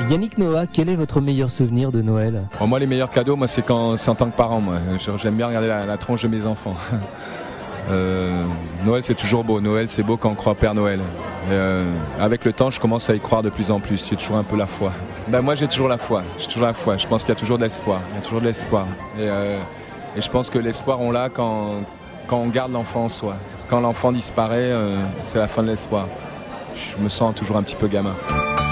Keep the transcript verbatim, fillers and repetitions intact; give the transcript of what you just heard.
Yannick Noah, quel est votre meilleur souvenir de Noël ? Bon, moi, les meilleurs cadeaux, moi, c'est quand c'est en tant que parent. Moi, j'aime bien regarder la, la tronche de mes enfants. euh, Noël, c'est toujours beau. Noël, c'est beau quand on croit au Père Noël. Et, euh, avec le temps, je commence à y croire de plus en plus. C'est toujours un peu la foi. Ben, moi, j'ai toujours la foi. J'ai toujours la foi. Je pense qu'il y a toujours de l'espoir. Il y a toujours de l'espoir. Et, euh, et je pense que l'espoir, on l'a quand, quand on garde l'enfant en soi. Quand l'enfant disparaît, euh, c'est la fin de l'espoir. Je me sens toujours un petit peu gamin.